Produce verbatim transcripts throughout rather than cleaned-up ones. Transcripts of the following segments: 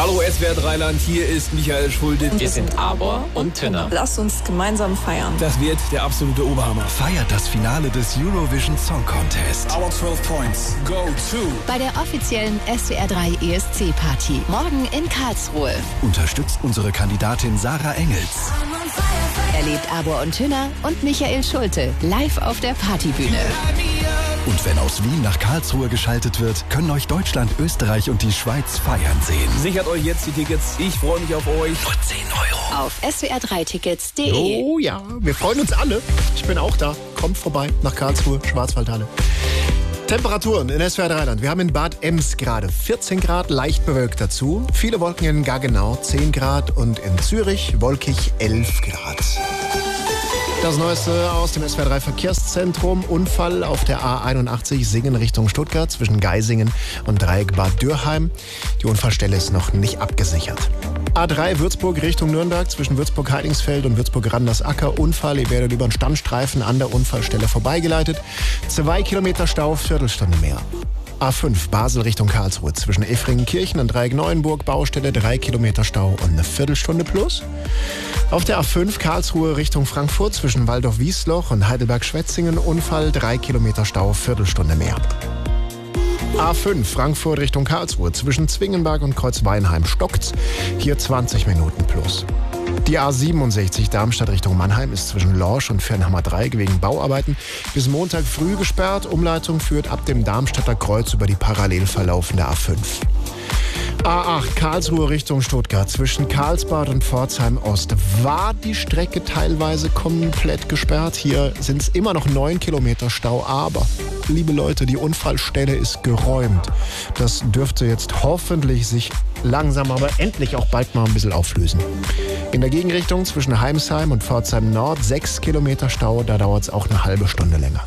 Hallo S W R Dreiland, hier ist Michael Schulte. Wir sind Arbor und Tünner. Lasst uns gemeinsam feiern. Das wird der absolute Oberhammer. Feiert das Finale des Eurovision Song Contest. Our zwölf points go to. Bei der offiziellen S W R drei E S C-Party. Morgen in Karlsruhe. Unterstützt unsere Kandidatin Sarah Engels. Erlebt Arbor und Tünner und Michael Schulte live auf der Partybühne. Und wenn aus Wien nach Karlsruhe geschaltet wird, können euch Deutschland, Österreich und die Schweiz feiern sehen. Sichert euch jetzt die Tickets. Ich freue mich auf euch. Nur zehn Euro. Auf S W R drei Tickets punkt de. Oh ja, wir freuen uns alle. Ich bin auch da. Kommt vorbei nach Karlsruhe, Schwarzwaldhalle. Temperaturen in S W R Dreiland. Wir haben in Bad Ems gerade vierzehn Grad, leicht bewölkt dazu. Viele Wolken in Gaggenau, zehn Grad. Und in Zürich wolkig, elf Grad. Das Neueste aus dem S W R drei Verkehrszentrum. Unfall auf der A einundachtzig Singen Richtung Stuttgart zwischen Geisingen und Dreieck Bad Dürrheim. Die Unfallstelle ist noch nicht abgesichert. A drei Würzburg Richtung Nürnberg zwischen Würzburg-Heidingsfeld und Würzburg-Randersacker. Unfall, ihr werdet über den Standstreifen an der Unfallstelle vorbeigeleitet. Zwei Kilometer Stau, Viertelstunde mehr. A fünf Basel Richtung Karlsruhe zwischen Effringenkirchen und Dreieck-Neuenburg. Baustelle, drei Kilometer Stau und eine Viertelstunde plus. Auf der A fünf Karlsruhe Richtung Frankfurt zwischen Waldorf-Wiesloch und Heidelberg-Schwetzingen. Unfall, drei Kilometer Stau, Viertelstunde mehr. A fünf Frankfurt Richtung Karlsruhe zwischen Zwingenberg und Kreuzweinheim stockt's. Hier zwanzig Minuten plus. Die A siebenundsechzig Darmstadt Richtung Mannheim ist zwischen Lorsch und Fernhammer Dreieck wegen Bauarbeiten bis Montag früh gesperrt. Umleitung führt ab dem Darmstadter Kreuz über die parallel verlaufende A fünf. A acht Karlsruhe Richtung Stuttgart zwischen Karlsbad und Pforzheim Ost war die Strecke teilweise komplett gesperrt. Hier sind es immer noch neun Kilometer Stau, aber liebe Leute, die Unfallstelle ist geräumt. Das dürfte jetzt hoffentlich sich langsam, aber endlich auch bald mal ein bisschen auflösen. In der Gegenrichtung zwischen Heimsheim und Pforzheim Nord sechs Kilometer Stau, da dauert es auch eine halbe Stunde länger.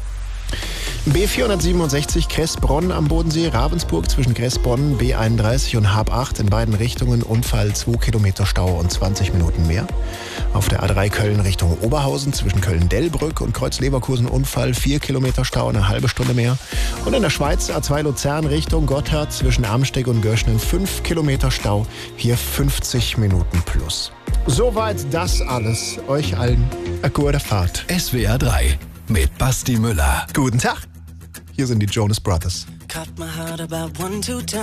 B vierhundertsiebenundsechzig Kressbronn am Bodensee, Ravensburg zwischen Kressbronn, B einunddreißig und Hab acht in beiden Richtungen. Unfall, zwei Kilometer Stau und zwanzig Minuten mehr. Auf der A drei Köln Richtung Oberhausen zwischen Köln-Dellbrück und Kreuz-Leverkusen Unfall, vier Kilometer Stau und eine halbe Stunde mehr. Und in der Schweiz A zwei Luzern Richtung Gotthard zwischen Amsteg und Göschnen fünf Kilometer Stau, hier fünfzig Minuten plus. Soweit das alles. Euch allen eine gute Fahrt. S W R drei mit Basti Müller. Guten Tag. Hier sind die Jonas Brothers. Cut my heart about one, two times.